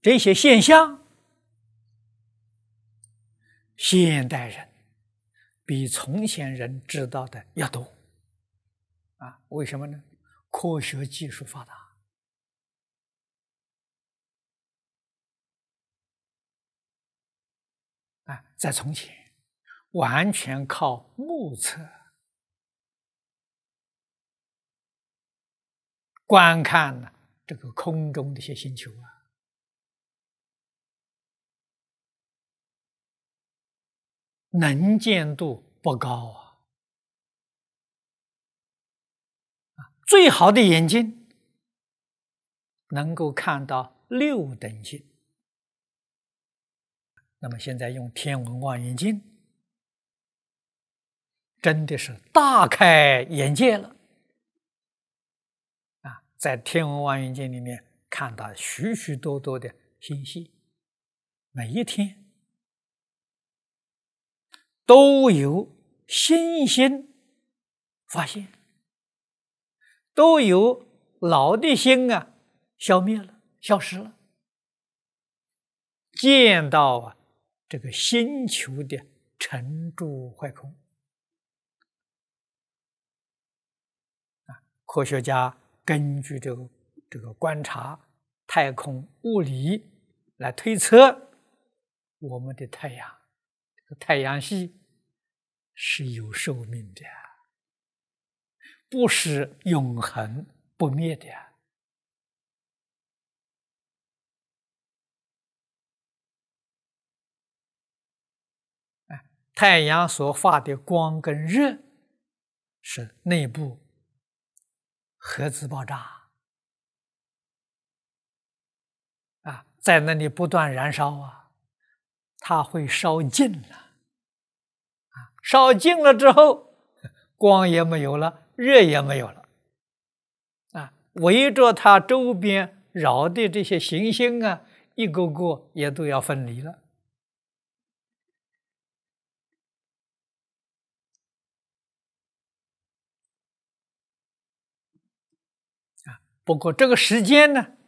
这些现象，现代人比从前人知道的要多啊？为什么呢？科学技术发达啊，在从前完全靠目测观看呢这个空中的一些星球啊，能见度不高啊。最好的眼睛能够看到6等星，那么现在用天文望远镜，真的是大开眼界了啊！在天文望远镜里面看到许许多多的星系，每一天都有新星发现，都有老的星啊消灭了、消失了，见到啊这个星球的沉住坏空啊，科学家根据这个观察太空物理来推测，我们的太阳这个太阳系是有寿命的，不是永恒不灭的。太阳所发的光跟热是内部核子爆炸啊，在那里不断燃烧啊，它会烧尽了啊，烧尽了之后，光也没有了，热也没有了啊，围着它周边绕的这些行星啊，一个个也都要分离了。不过这个时间呢，